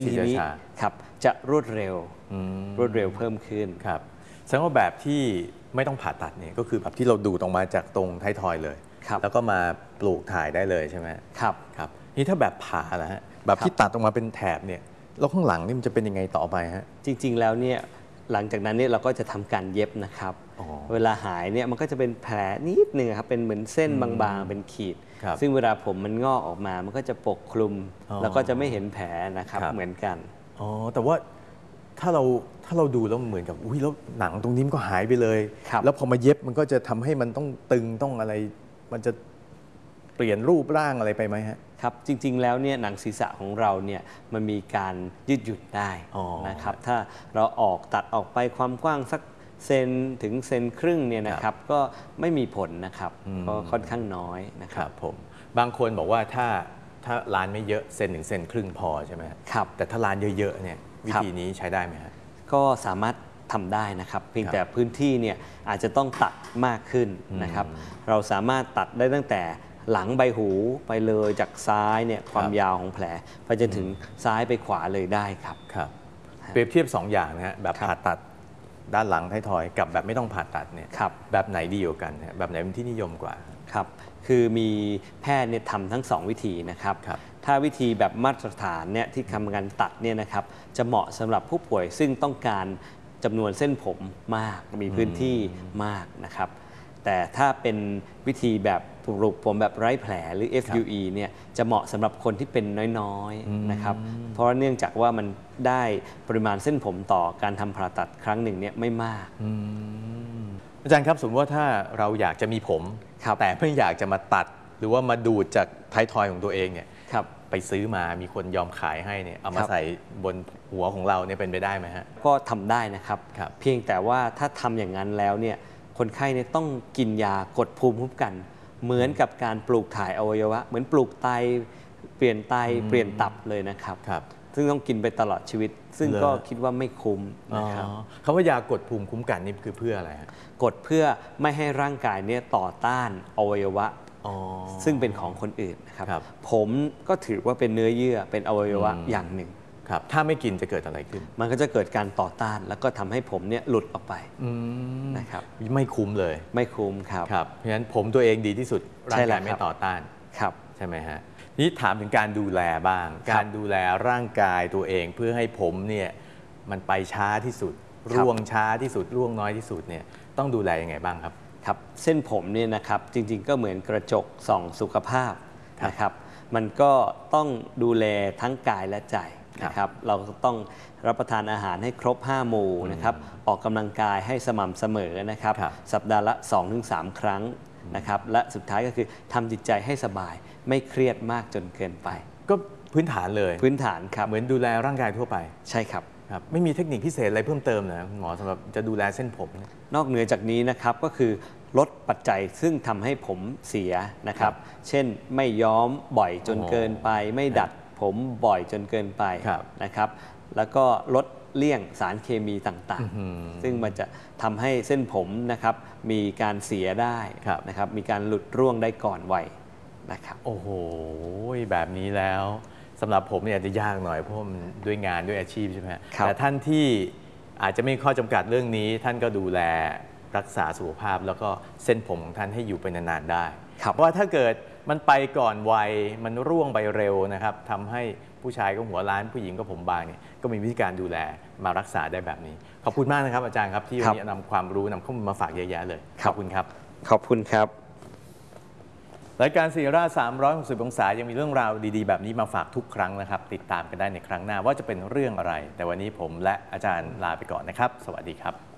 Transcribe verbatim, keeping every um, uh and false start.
ทีนี้ครับจะรวดเร็วรวดเร็วเพิ่มขึ้นครับแสดงว่าแบบที่ไม่ต้องผ่าตัดเนี่ยก็คือแบบที่เราดูดออกมาจากตรงท้ายทอยเลยแล้วก็มาปลูกถ่ายได้เลยใช่ไหมครับครับนี่ถ้าแบบผ่าละฮะแบบที่ตัดออกมาเป็นแถบเนี่ยแล้วข้างหลังนี่มันจะเป็นยังไงต่อไปฮะจริงๆแล้วเนี่ยหลังจากนั้นเนี่ยเราก็จะทำการเย็บนะครับเวลาหายเนี่ยมันก็จะเป็นแผลนิดนึงครับเป็นเหมือนเส้นบางๆเป็นขีดซึ่งเวลาผมมันงอกออกมามันก็จะปกคลุมแล้วก็จะไม่เห็นแผลนะครับเหมือนกันอ๋อแต่ว่าถ้าเราถ้าเราดูแล้วเหมือนกับอุ้ยแล้วหนังตรงนี้มันก็หายไปเลยแล้วพอมาเย็บมันก็จะทำให้มันต้องตึงต้องอะไรมันจะเปลี่ยนรูปร่างอะไรไปไหมฮะครับจริงๆแล้วเนี่ยหนังศีรษะของเราเนี่ยมันมีการยืดหยุ่นได้นะครับถ้าเราออกตัดออกไปความกว้างสักเซนถึงเซนครึ่งเนี่ยนะครับก็ไม่มีผลนะครับก็ค่อนข้างน้อยนะครับผมบางคนบอกว่าถ้าถ้าร้านไม่เยอะเซนถึงเซนครึ่งพอใช่ไหมครับแต่ถ้าร้านเยอะๆเนี่ยวิธีนี้ใช้ได้ไหมฮะก็สามารถทำได้นะครับเพียงแต่พื้นที่เนี่ยอาจจะต้องตัดมากขึ้นนะครับเราสามารถตัดได้ตั้งแต่หลังใบหูไปเลยจากซ้ายเนี่ยความยาวของแผลไปจนถึงซ้ายไปขวาเลยได้ครับครับเปรียบเทียบสองอย่างนะฮะแบบผ่าตัดด้านหลังท้ายทอยกับแบบไม่ต้องผ่าตัดเนี่ยแบบไหนดีกว่ากันแบบไหนเป็นที่นิยมกว่าครับคือมีแพทย์เนี่ยทำทั้งสองวิธีนะครับถ้าวิธีแบบมาตรฐานเนี่ยที่ทำการตัดเนี่ยนะครับจะเหมาะสำหรับผู้ป่วยซึ่งต้องการจำนวนเส้นผมมากมีพื้นที่มากนะครับแต่ถ้าเป็นวิธีแบบปลูกผมแบบไร้แผลหรือ เอฟ ยู อี เนี่ยจะเหมาะสำหรับคนที่เป็นน้อยๆนะครับเพราะเนื่องจากว่ามันได้ปริมาณเส้นผมต่อการทำผ่าตัดครั้งหนึ่งเนี่ยไม่มากอาจารย์ครับสมมติว่าถ้าเราอยากจะมีผมแต่ไม่อยากจะมาตัดหรือว่ามาดูดจากท้ายทอยของตัวเองเนี่ยไปซื้อมามีคนยอมขายให้เนี่ยเอามาใส่บนหัวของเราเนี่ยเป็นไปได้ไหมฮะก็ทำได้นะครับเพียงแต่ว่าถ้าทำอย่างนั้นแล้วเนี่ยคนไข้เนี่ยต้องกินยากดภูมิคุ้มกันเหมือนกับการปลูกถ่ายอวัยวะเหมือนปลูกไตเปลี่ยนไตเปลี่ยนตับเลยนะครับซึ่งต้องกินไปตลอดชีวิตซึ่งก็คิดว่าไม่คุ้มนะครับคำว่ายากดภูมิคุ้มกันนี่คือเพื่ออะไรกดเพื่อไม่ให้ร่างกายเนี่ยต่อต้านอวัยวะซึ่งเป็นของคนอื่นนะครับผมก็ถือว่าเป็นเนื้อเยื่อเป็นอวัยวะอย่างหนึ่งครับถ้าไม่กินจะเกิดอะไรขึ้นมันก็จะเกิดการต่อต้านแล้วก็ทำให้ผมเนี่ยหลุดออกไปนะครับไม่คุ้มเลยไม่คุ้มครับครับเพราะฉะนั้นผมตัวเองดีที่สุดร่างกายไม่ต่อต้านครับใช่ไหมฮะนี่ถามถึงการดูแลบ้างการดูแลร่างกายตัวเองเพื่อให้ผมเนี่ยมันไปช้าที่สุดร่วงช้าที่สุดร่วงน้อยที่สุดเนี่ยต้องดูแลยังไงบ้างครับครับเส้นผมเนี่ยนะครับจริงๆก็เหมือนกระจกส่องสุขภาพนะครับมันก็ต้องดูแลทั้งกายและใจนะครับเราต้องรับประทานอาหารให้ครบห้าหมู่นะครับออกกำลังกายให้สม่ำเสมอนะครับสัปดาห์ละ สองถึงสาม ครั้งนะครับและสุดท้ายก็คือทำจิตใจให้สบายไม่เครียดมากจนเกินไปก็พื้นฐานเลยพื้นฐานครับเหมือนดูแลร่างกายทั่วไปใช่ครับครับไม่มีเทคนิคพิเศษอะไรเพิ่มเติมนะหมอสำหรับจะดูแลเส้นผมนอกเหนือจากนี้นะครับก็คือลดปัจจัยซึ่งทำให้ผมเสียนะครับเช่นไม่ย้อมบ่อยจนเกินไปไม่ดัดผมบ่อยจนเกินไปนะครับแล้วก็ลดเลี่ยงสารเคมีต่างๆซึ่งมันจะทำให้เส้นผมนะครับมีการเสียได้นะครับมีการหลุดร่วงได้ก่อนวัยนะครับโอ้โหแบบนี้แล้วสำหรับผมเนี่ยจะยากหน่อยเพราะมันด้วยงานด้วยอาชีพใช่ไหมแต่ท่านที่อาจจะไม่มีข้อจำกัดเรื่องนี้ท่านก็ดูแลรักษาสุขภาพแล้วก็เส้นผมของท่านให้อยู่ไปนานๆได้เพราะว่าถ้าเกิดมันไปก่อนวัยมันร่วงไปเร็วนะครับทำให้ผู้ชายก็หัวล้านผู้หญิงก็ผมบางเนี่ยก็มีวิธีการดูแลมารักษาได้แบบนี้ขอบคุณมากนะครับอาจารย์ครับที่วันนี้นำความรู้นำข้อมูลมาฝากเยอะแยะเลยขอบคุณครับขอบคุณครับรายการซีราสามร้อยหกสิบองศายังมีเรื่องราวดีๆแบบนี้มาฝากทุกครั้งนะครับติดตามกันได้ในครั้งหน้าว่าจะเป็นเรื่องอะไรแต่วันนี้ผมและอาจารย์ลาไปก่อนนะครับสวัสดีครับ